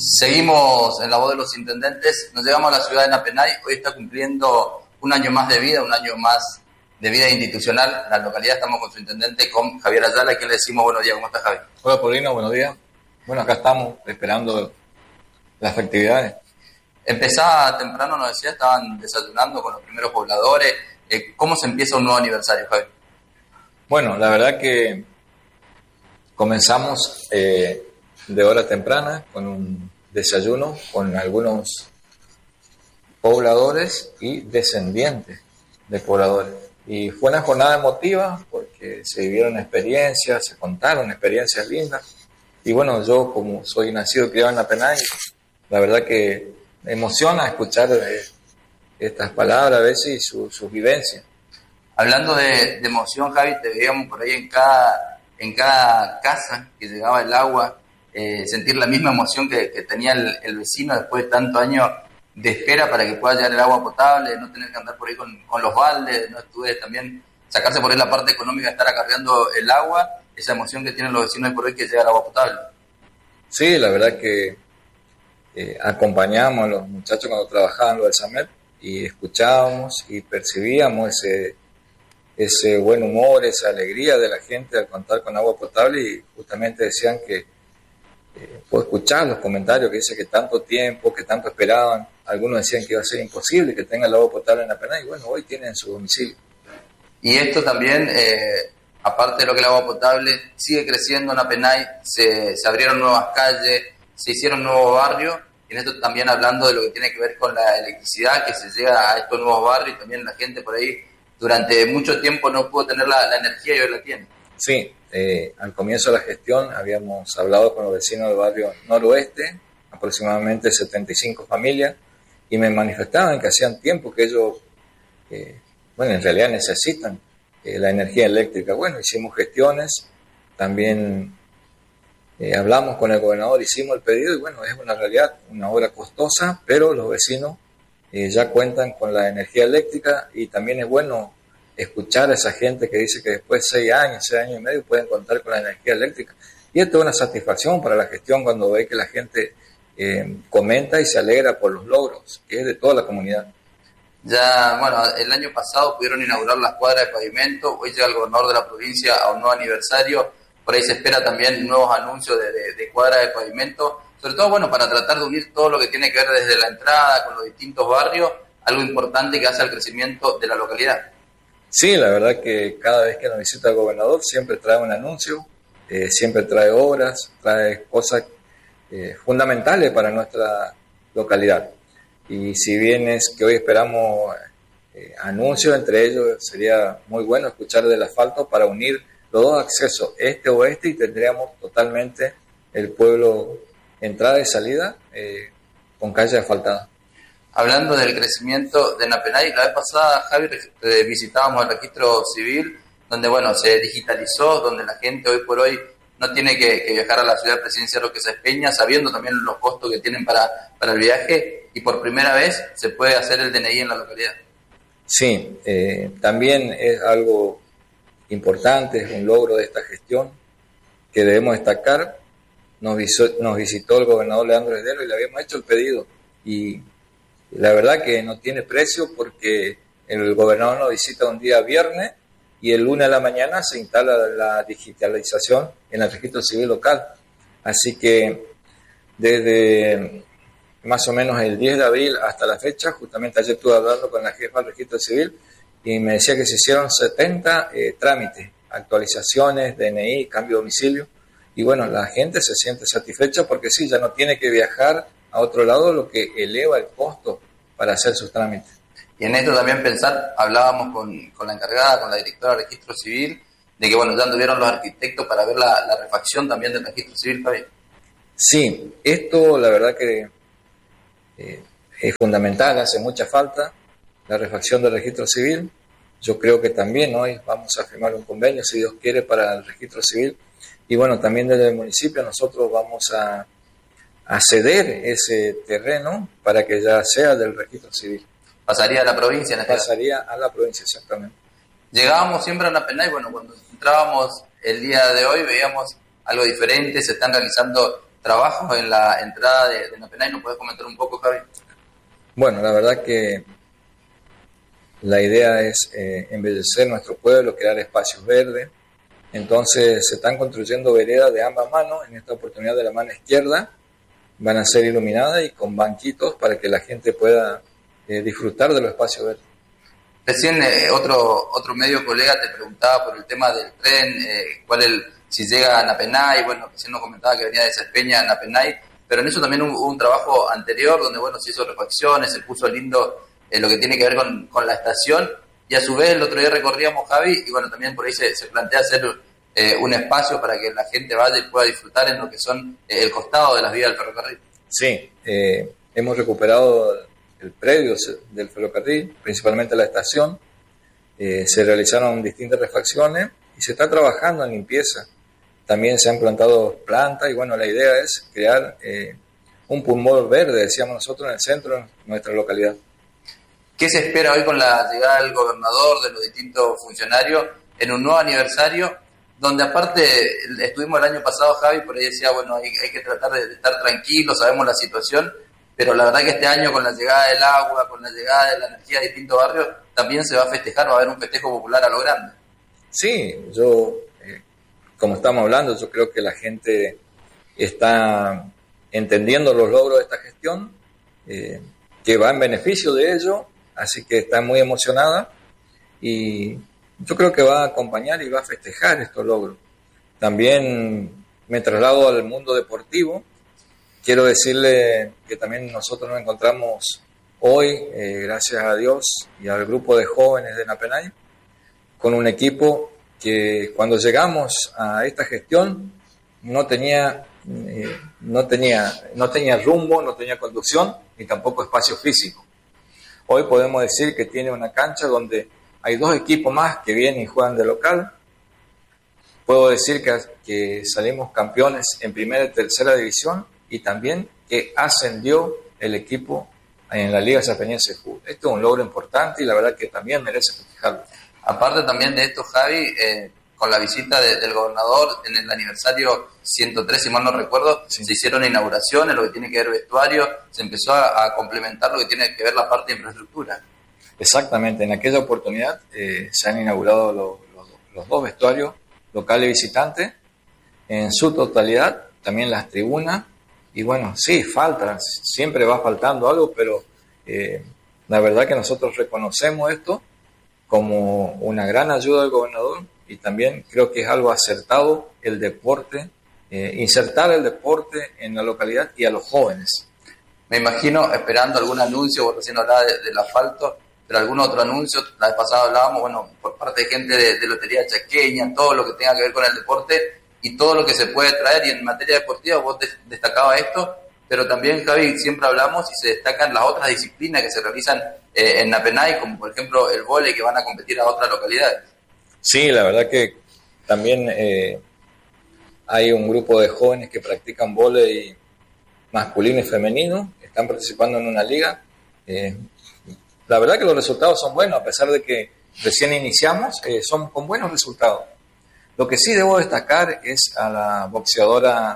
Seguimos en la voz de los intendentes, nos llegamos a la ciudad de Napenay, hoy está cumpliendo un año más de vida, un año más de vida institucional. En la localidad estamos con su intendente, con Javier Ayala, a quien le decimos buenos días. ¿Cómo está, Javier? Hola, Paulino, buenos días. Bueno, acá estamos esperando las actividades. Empezaba temprano, nos decía, estaban desayunando con los primeros pobladores. ¿Cómo se empieza un nuevo aniversario, Javier? Bueno, la verdad que comenzamos de hora temprana con un desayuno con algunos pobladores y descendientes de pobladores. Y fue una jornada emotiva porque se vivieron experiencias, se contaron experiencias lindas. Y bueno, yo como soy nacido y criado en Napenay, la verdad que me emociona escuchar estas palabras a veces y sus vivencias. Hablando de emoción, Javi, te veíamos por ahí en cada casa que llegaba el agua, sentir la misma emoción que tenía el vecino después de tantos años de espera para que pueda llegar el agua potable, no tener que andar por ahí con los baldes, no estuve también sacarse por ahí la parte económica de estar acarreando el agua, esa emoción que tienen los vecinos de por ahí que llega el agua potable. Sí, la verdad que acompañamos a los muchachos cuando trabajaban lo del SAMER y escuchábamos y percibíamos ese buen humor, esa alegría de la gente al contar con agua potable, y justamente decían que puedo escuchar los comentarios que dice que tanto tiempo, que tanto esperaban. Algunos decían que iba a ser imposible que tengan el agua potable en Napenay, y bueno, hoy tienen su domicilio. Y esto también, aparte de lo que el agua potable, sigue creciendo en Napenay, se abrieron nuevas calles, se hicieron nuevos barrios, y en esto también hablando de lo que tiene que ver con la electricidad, que se llega a estos nuevos barrios, y también la gente por ahí durante mucho tiempo no pudo tener la energía y hoy la tiene. Sí, al comienzo de la gestión habíamos hablado con los vecinos del barrio noroeste, aproximadamente 75 familias, y me manifestaban que hacían tiempo que ellos, bueno, en realidad necesitan la energía eléctrica. Bueno, hicimos gestiones, también hablamos con el gobernador, hicimos el pedido, y bueno, es una realidad, una obra costosa, pero los vecinos ya cuentan con la energía eléctrica, y también es bueno escuchar a esa gente que dice que después de 6 años y medio pueden contar con la energía eléctrica. Y esto es una satisfacción para la gestión cuando ve que la gente comenta y se alegra por los logros, que es de toda la comunidad. Ya, bueno, el año pasado pudieron inaugurar las cuadras de pavimento, hoy llega el gobernador de la provincia a un nuevo aniversario, por ahí se espera también nuevos anuncios de cuadras de pavimento, sobre todo, bueno, para tratar de unir todo lo que tiene que ver desde la entrada con los distintos barrios, algo importante que hace al crecimiento de la localidad. Sí, la verdad que cada vez que nos visita el gobernador siempre trae un anuncio, siempre trae obras, trae cosas fundamentales para nuestra localidad. Y si bien es que hoy esperamos anuncios, entre ellos sería muy bueno escuchar del asfalto para unir los dos accesos, este-oeste, y tendríamos totalmente el pueblo entrada y salida con calle asfaltada. Hablando del crecimiento de Napenay, la vez pasada, Javi, visitábamos el registro civil, donde bueno, se digitalizó, donde la gente hoy por hoy no tiene que viajar a la ciudad presidencial o que se Peña, sabiendo también los costos que tienen para el viaje, y por primera vez se puede hacer el DNI en la localidad. Sí, también es algo importante, es un logro de esta gestión que debemos destacar. Nos visitó el gobernador Leandro Heredero y le habíamos hecho el pedido, y la verdad que no tiene precio porque el gobernador nos visita un día viernes y el lunes a la mañana se instala la digitalización en el registro civil local. Así que desde más o menos el 10 de abril hasta la fecha, justamente ayer estuve hablando con la jefa del registro civil y me decía que se hicieron 70 trámites, actualizaciones, DNI, cambio de domicilio, y bueno, la gente se siente satisfecha porque sí, ya no tiene que viajar a otro lado, lo que eleva el costo para hacer sus trámites. Y en esto también pensar, hablábamos con la encargada, con la directora del registro civil, de que bueno, ya anduvieron los arquitectos para ver la refacción también del registro civil, Javier. Sí, esto la verdad que es fundamental, hace mucha falta la refacción del registro civil. Yo creo que también hoy vamos a firmar un convenio, si Dios quiere, para el registro civil, y bueno, también desde el municipio nosotros vamos a ceder ese terreno para que ya sea del registro civil. Pasaría a la provincia, en Pasaría a la provincia, exactamente. Llegábamos siempre a Napenay, bueno, cuando entrábamos el día de hoy veíamos algo diferente, se están realizando trabajos en la entrada de Napenay. ¿Nos puedes comentar un poco, Javi? Bueno, la verdad que la idea es embellecer nuestro pueblo, crear espacios verdes. Entonces se están construyendo veredas de ambas manos. En esta oportunidad de la mano izquierda van a ser iluminadas y con banquitos para que la gente pueda disfrutar de los espacios verdes. Recién otro medio colega te preguntaba por el tema del tren, si llega a Napenay. Bueno, recién nos comentaba que venía de Sespeña a Napenay, pero en eso también hubo un trabajo anterior donde, bueno, se hizo refacciones, se puso lindo lo que tiene que ver con la estación, y a su vez el otro día recorríamos, Javi, y bueno, también por ahí se plantea hacer un espacio para que la gente vaya y pueda disfrutar en lo que son el costado de las vías del ferrocarril. Sí, hemos recuperado el predio del ferrocarril, principalmente la estación. Se realizaron distintas refacciones y se está trabajando en limpieza. También se han plantado plantas y bueno, la idea es crear un pulmón verde, decíamos nosotros, en el centro de nuestra localidad. ¿Qué se espera hoy con la llegada del gobernador, de los distintos funcionarios, en un nuevo aniversario, donde aparte estuvimos el año pasado, Javi, por ahí decía, bueno, hay que tratar de estar tranquilos, sabemos la situación, pero la verdad que este año con la llegada del agua, con la llegada de la energía de distintos barrios, también se va a festejar, va a haber un festejo popular a lo grande. Sí, como estamos hablando, yo creo que la gente está entendiendo los logros de esta gestión, que va en beneficio de ello, así que está muy emocionada y yo creo que va a acompañar y va a festejar estos logros. También me traslado al mundo deportivo. Quiero decirle que también nosotros nos encontramos hoy, gracias a Dios y al grupo de jóvenes de Napenay, con un equipo que cuando llegamos a esta gestión no tenía rumbo, no tenía conducción ni tampoco espacio físico. Hoy podemos decir que tiene una cancha donde hay 2 equipos más que vienen y juegan de local. Puedo decir que salimos campeones en primera y tercera división y también que ascendió el equipo en la Liga Sespeñense de Fútbol. Esto es un logro importante y la verdad que también merece festejarlo. Aparte también de esto, Javi, con la visita del gobernador en el aniversario 103, si mal no recuerdo, sí, se hicieron inauguraciones, lo que tiene que ver vestuario, se empezó a complementar lo que tiene que ver la parte de infraestructura. Exactamente, en aquella oportunidad se han inaugurado los 2 vestuarios, local y visitante, en su totalidad, también las tribunas, y bueno, sí, siempre va faltando algo, pero la verdad que nosotros reconocemos esto como una gran ayuda del gobernador y también creo que es algo acertado el deporte, insertar el deporte en la localidad y a los jóvenes. Me imagino esperando algún anuncio, vos recién hablabas del asfalto, pero algún otro anuncio. La vez pasada hablábamos, bueno, por parte de gente de Lotería Chaqueña, todo lo que tenga que ver con el deporte y todo lo que se puede traer, y en materia deportiva vos destacabas esto, pero también, Javi, siempre hablamos y se destacan las otras disciplinas que se realizan en Napenay, como por ejemplo el vóley, que van a competir a otras localidades. Sí, la verdad que también hay un grupo de jóvenes que practican vóley masculino y femenino, están participando en una liga. La verdad que los resultados son buenos, a pesar de que recién iniciamos, son con buenos resultados. Lo que sí debo destacar es a la boxeadora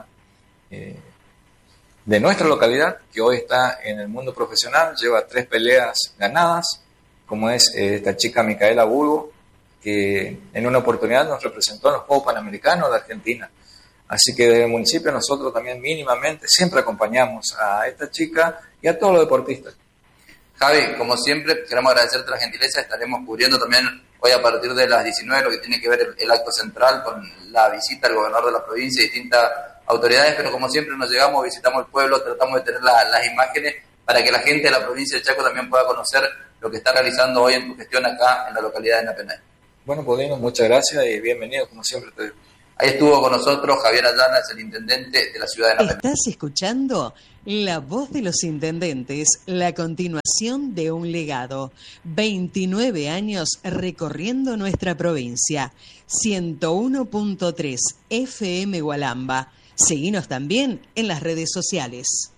de nuestra localidad, que hoy está en el mundo profesional, lleva 3 peleas ganadas, como es esta chica Micaela Burgo, que en una oportunidad nos representó en los Juegos Panamericanos de Argentina. Así que desde el municipio nosotros también mínimamente siempre acompañamos a esta chica y a todos los deportistas. Javi, como siempre, queremos agradecerte la gentileza. Estaremos cubriendo también hoy a partir de las 19 lo que tiene que ver el acto central con la visita del gobernador de la provincia y distintas autoridades, pero como siempre nos llegamos, visitamos el pueblo, tratamos de tener las imágenes para que la gente de la provincia de Chaco también pueda conocer lo que está realizando hoy en tu gestión acá en la localidad de Napenay. Bueno, Paulino, muchas gracias y bienvenido, como siempre te digo. Ahí estuvo con nosotros Javier Ayala, es el intendente de la ciudad de Napenay. Estás escuchando La Voz de los Intendentes, la continuación de un legado. 29 años recorriendo nuestra provincia. 101.3 FM Gualamba. Seguinos también en las redes sociales.